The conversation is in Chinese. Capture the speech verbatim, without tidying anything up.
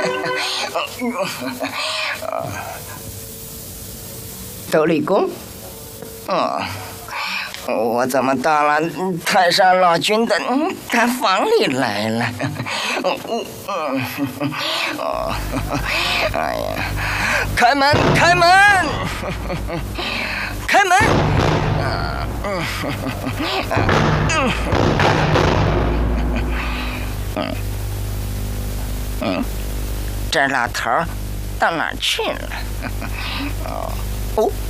斗笠公，哦，我怎么到了太上老君的他房里来了？嗯嗯哦，哎呀，开门，开门，开门！啊嗯嗯嗯嗯，这老头到哪儿去了？哦哦。